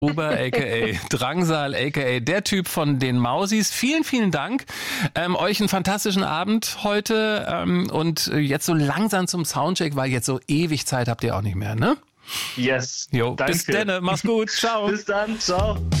Huber, a.k.a. Drangsal, a.k.a. der Typ von den Mausis. Vielen, vielen Dank. Euch einen fantastischen Abend heute und jetzt so langsam zum Soundcheck, weil jetzt so ewig Zeit habt ihr auch nicht mehr, ne? Yes. Jo, danke. bis dann, mach's gut. Ciao. Bis dann, ciao.